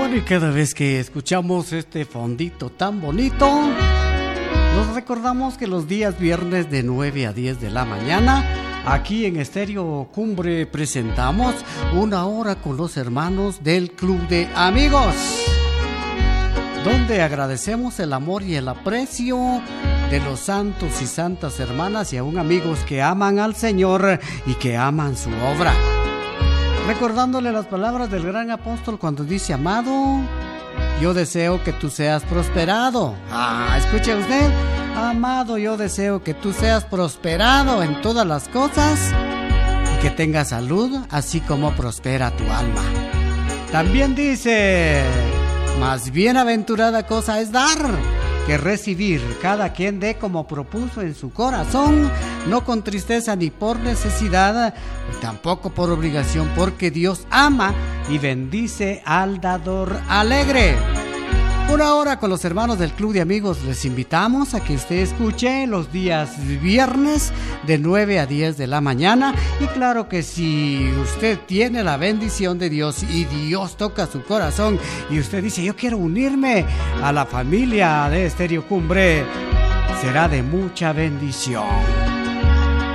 Bueno, y cada vez que escuchamos este fondito tan bonito, nos recordamos que los días viernes de 9 a 10 de la mañana, aquí en Estéreo Cumbre presentamos Una Hora con los Hermanos del Club de Amigos, donde agradecemos el amor y el aprecio de los santos y santas hermanas y aún amigos que aman al Señor y que aman su obra. Recordándole las palabras del gran apóstol cuando dice: amado, yo deseo que tú seas prosperado. Escuche usted, amado, yo deseo que tú seas prosperado en todas las cosas y que tengas salud, así como prospera tu alma. También dice: más bienaventurada cosa es dar que recibir. Cada quien dé como propuso en su corazón, no con tristeza ni por necesidad, y tampoco por obligación, porque Dios ama y bendice al dador alegre. Una hora con los hermanos del Club de Amigos. Les invitamos a que usted escuche los días viernes de 9 a 10 de la mañana. Y claro que si usted tiene la bendición de Dios y Dios toca su corazón y usted dice: yo quiero unirme a la familia de Estéreo Cumbre, será de mucha bendición.